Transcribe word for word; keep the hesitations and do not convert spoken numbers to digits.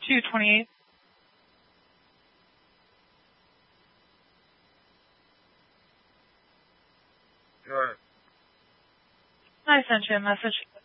two twenty-eight. Good. I sent you a message.